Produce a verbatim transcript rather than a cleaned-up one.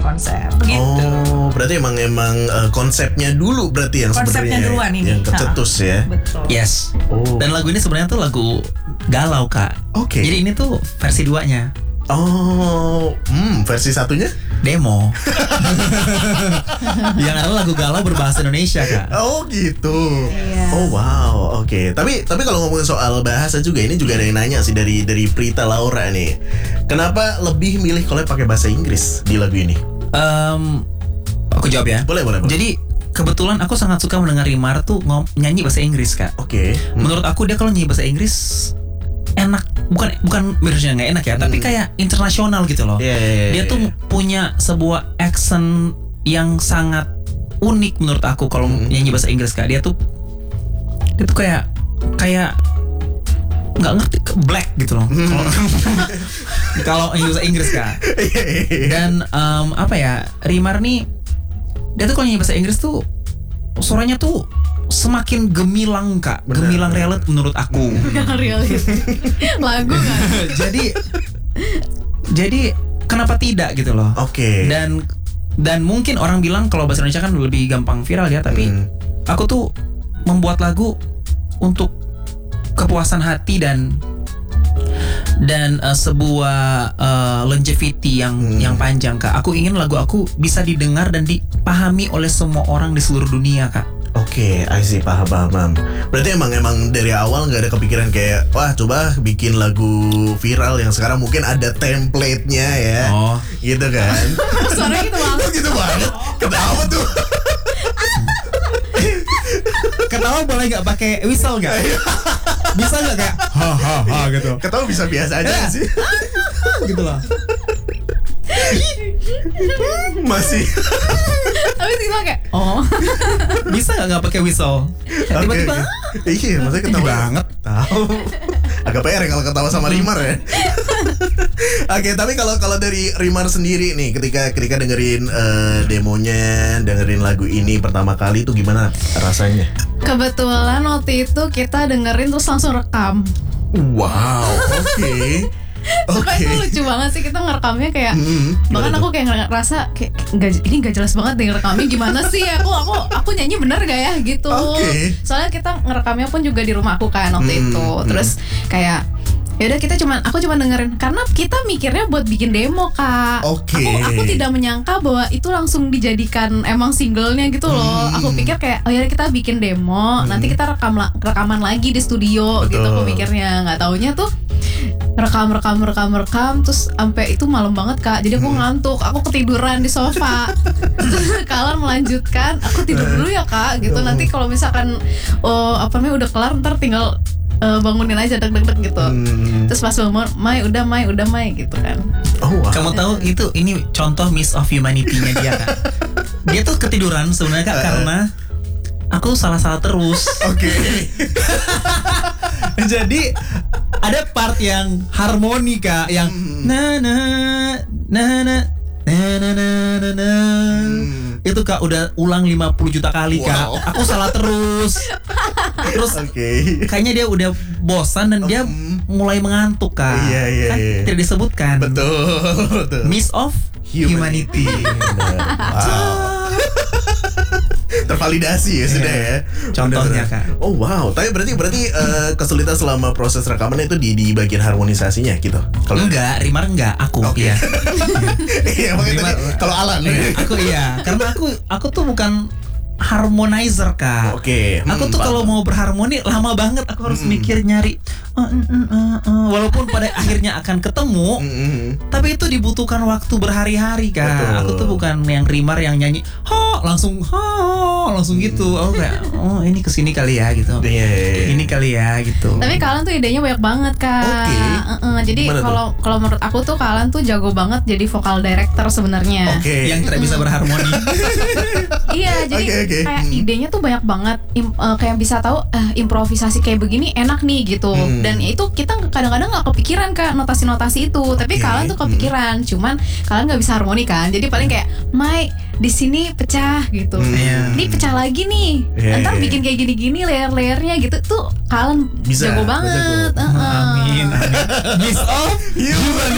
konser begitu. Oh, berarti emang emang uh, konsepnya dulu berarti yang Konsepnya sebenarnya duluan ini. yang kecetus Ha, ya. Betul. Yes. Oh. Dan lagu ini sebenarnya tuh lagu galau, Kak. Oke. Jadi ini tuh versi duanya. Oh, hmm, versi satunya? Demo. Yang adalah lagu galau berbahasa Indonesia, Kak. Oh gitu. Iya. Oh wow, oke. Tapi tapi kalau ngomongin soal bahasa juga, ini juga ada yang nanya sih dari dari Prita Laura nih. Kenapa lebih milih collab pakai bahasa Inggris di lagu ini? Um, aku jawab ya. Boleh boleh. boleh. Jadi kebetulan aku sangat suka mendengar Rimar tuh ngom- nyanyi bahasa Inggris, Kak. Oke. Hmm. Menurut aku dia kalau nyanyi bahasa Inggris enak, bukan bukan berarti nggak enak ya, tapi kayak internasional gitu loh. Yeah, yeah, yeah, Dia tuh yeah. punya sebuah accent yang sangat unik menurut aku kalau Hmm. nyanyi bahasa Inggris, Kak. Dia tuh dia tuh kayak kayak nggak ngerti black gitu loh. Kalau kalau nyanyi bahasa Inggris, Kak. Dan um, apa ya, Rimar nih dia tuh kalau nyanyi bahasa Inggris tuh suaranya tuh semakin gemilang, Kak. Bener, Gemilang bener. realit menurut aku. Yang realis. Lagu kan. jadi jadi kenapa tidak gitu loh. Oke. Dan dan mungkin orang bilang kalau bahasa Indonesia kan lebih gampang viral ya, tapi Hmm. aku tuh membuat lagu untuk kepuasan hati dan dan uh, sebuah uh, longevity yang Hmm. yang panjang, Kak. Aku ingin lagu aku bisa didengar dan dipahami oleh semua orang di seluruh dunia, Kak. Oke, I see, paham, paham, paham. Berarti emang emang dari awal nggak ada kepikiran kayak, wah coba bikin lagu viral yang sekarang mungkin ada template-nya ya, Oh. gitu kan? Suaranya gitu banget. gitu banget. Kenapa tuh? Ketawa boleh nggak pakai whistle nggak? Bisa nggak kayak ha ha ha gitu? Ketawa bisa biasa aja nggak sih? Gitu loh. Masih. Tapi tiba kayak oh. Bisa nggak nggak pakai whistle? Tiba-tiba. Oke, oke. Iya, maksudnya ketawa banget. Tahu. Agak P R ya kalau ketawa sama Rimar ya. Oke, tapi kalau kalau dari Rimar sendiri nih, ketika ketika dengerin eh, demonya, dengerin lagu ini pertama kali itu gimana rasanya? Kebetulan waktu itu kita dengerin terus langsung rekam. Wow, oke. Sumpah Oke. itu lucu banget sih, kita ngerekamnya kayak Hmm, bahkan gimana aku tuh? kayak ngerasa kayak nggak, ini nggak jelas banget deh ngerekamnya gimana sih, aku aku aku nyanyi bener gak ya gitu. Oke. Soalnya kita ngerekamnya pun juga di rumah aku kan waktu Hmm, itu. Terus kayak ya udah kita cuman aku cuma dengerin karena kita mikirnya buat bikin demo, Kak. Oke. Aku aku tidak menyangka bahwa itu langsung dijadikan emang singlenya gitu loh. Hmm. Aku pikir kayak oh ya kita bikin demo, nanti kita rekam la- rekaman lagi di studio gitu. Betul. Aku pikirnya, nggak taunya tuh rekam rekam rekam rekam terus sampai itu malam banget, Kak. Jadi aku ngantuk, aku ketiduran di sofa. Kalian melanjutkan, aku tidur dulu ya, Kak. Gitu nanti kalau misalkan oh apa namanya udah kelar ntar tinggal uh, bangunin aja deg deg deg gitu. Hmm. Terus pas bangun, Mai udah Mai udah Mai gitu kan. Oh, wow. Kamu tahu itu ini contoh miss of humanity-nya dia, Kak. Dia tuh ketiduran sebenarnya, Kak, karena aku salah-salah terus. Oke. Jadi ada part yang harmoni, Kak, yang na na na na na na na na na. Itu, Kak, udah ulang lima puluh juta kali, Kak. Wow. Aku salah terus. Terus Oke. kayaknya dia udah bosan dan dia Mm. mulai mengantuk, Kak. Iya, iya, Kan iya. tidak disebutkan. Betul, betul. Miss of humanity. Benar. Wow. Tervalidasi ya sudah ya. Contohnya, Benar-benar. Kak. Oh wow, tapi berarti berarti eh, kesulitan selama proses rekaman itu di di bagian harmonisasinya gitu. Kalau Enggak, Rimar enggak, aku Oke. iya. Iya, makanya Rimar- tadi kalau Alan. Aku iya, karena aku aku tuh bukan harmonizer, Kak. Oke. Aku hmm, tuh kalau paham. mau berharmoni lama banget, aku harus Mm-mm. mikir nyari uh, uh, uh, uh, uh. walaupun pada akhirnya akan ketemu, Mm-mm. tapi itu dibutuhkan waktu berhari-hari, Kak. Betul. Aku tuh bukan yang Rimar yang nyanyi ha langsung ha langsung gitu. Aku kayak oh ini kesini kali ya gitu. Iya, iya, iya. Ini kali ya gitu. Tapi kalian tuh idenya banyak banget, Kak. Oke. Uh-uh, jadi Gimana tuh? kalau kalau menurut aku tuh kalian tuh jago banget jadi vokal director sebenarnya. Oke. Yang tidak bisa berharmoni. Iya, jadi Oke, oke. kayak Hmm. idenya tuh banyak banget. Im- eh, kayak bisa tahu eh, improvisasi kayak begini enak nih gitu. Hmm. Dan itu kita kadang-kadang nggak kepikiran, Kak, notasi-notasi itu. Tapi Oke. kalian tuh kepikiran. Cuman kalian nggak bisa harmoni kan. Jadi paling kayak, Mai di sini pecah gitu. Hmm. Iya. Ini pecah lagi nih. Iya, Ntar iya. bikin kayak gini-gini layer-layernya gitu. Tuh kalian Bisa, jago bisa banget. tuh. Uh-uh. Amin. Amin. Miss of Humanity.